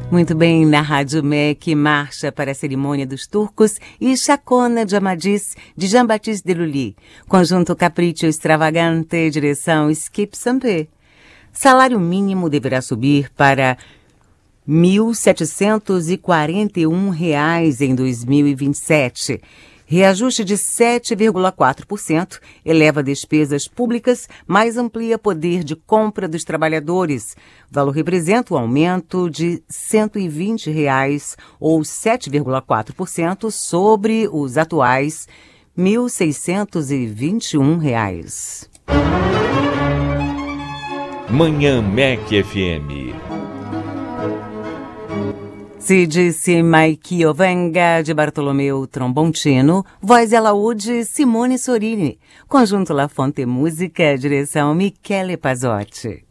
Muito bem, na Rádio MEC, Marcha para a Cerimônia dos Turcos e Chacona de Amadis, de Jean-Baptiste Deloulier. Conjunto Capriccio Extravagante, direção Skip Sampé. Salário mínimo deverá subir para R$ 1.741 em 2027. Reajuste de 7,4% eleva despesas públicas, mas amplia poder de compra dos trabalhadores. O valor representa um aumento de R$ 120, ou 7,4% sobre os atuais R$ 1.621. Manhã MEC FM. Se disse Mike Ovenga, de Bartolomeu Trombontino, voz e alaúde Simone Sorini, conjunto La Fonte Música, direção Michele Pazzotti.